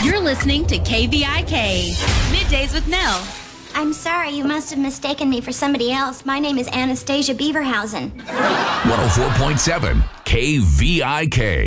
You're listening to KVIK, Middays with Nell. I'm sorry, you must have mistaken me for somebody else. My name is Anastasia Beaverhausen. 104.7 KVIK.